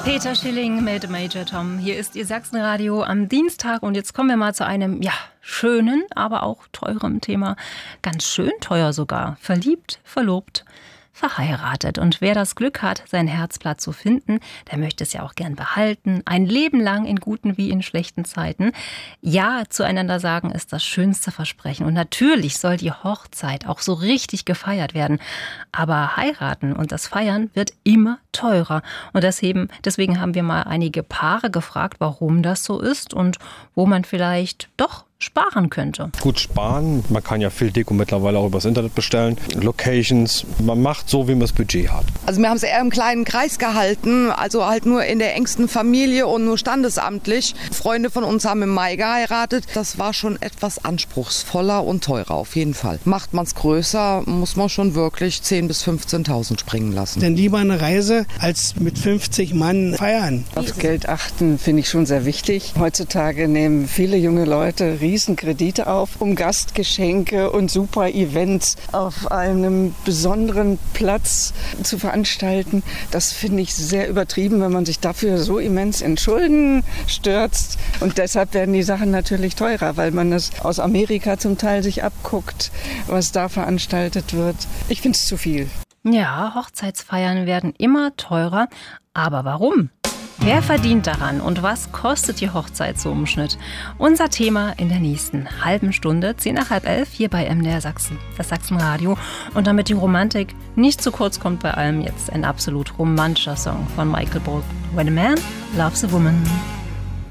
Peter Schilling mit Major Tom. Hier ist Ihr Sachsenradio am Dienstag und jetzt kommen wir mal zu einem, schönen, aber auch teuren Thema. Ganz schön teuer sogar. Verliebt, verlobt, verheiratet. Und wer das Glück hat, sein Herzblatt zu finden, der möchte es ja auch gern behalten. Ein Leben lang in guten wie in schlechten Zeiten. Ja, zueinander sagen ist das schönste Versprechen. Und natürlich soll die Hochzeit auch so richtig gefeiert werden. Aber heiraten und das Feiern wird immer teurer. Und deswegen haben wir mal einige Paare gefragt, warum das so ist und wo man vielleicht doch sparen könnte. Gut sparen, man kann ja viel Deko mittlerweile auch übers Internet bestellen. Locations, man macht so, wie man das Budget hat. Also wir haben es eher im kleinen Kreis gehalten, also halt nur in der engsten Familie und nur standesamtlich. Freunde von uns haben im Mai geheiratet. Das war schon etwas anspruchsvoller und teurer auf jeden Fall. Macht man es größer, muss man schon wirklich 10.000 bis 15.000 springen lassen. Denn lieber eine Reise als mit 50 Mann feiern. Auf Geld achten finde ich schon sehr wichtig. Heutzutage nehmen viele junge Leute Riesenkredite auf, um Gastgeschenke und super Events auf einem besonderen Platz zu veranstalten. Das finde ich sehr übertrieben, wenn man sich dafür so immens in Schulden stürzt. Und deshalb werden die Sachen natürlich teurer, weil man das aus Amerika zum Teil sich abguckt, was da veranstaltet wird. Ich finde es zu viel. Ja, Hochzeitsfeiern werden immer teurer. Aber warum? Wer verdient daran und was kostet die Hochzeit so im Schnitt? Unser Thema in der nächsten halben Stunde, 10 nach halb 11, hier bei MDR Sachsen, das Sachsenradio. Und damit die Romantik nicht zu kurz kommt bei allem, jetzt ein absolut romantischer Song von Michael Bolton. When a Man Loves a Woman.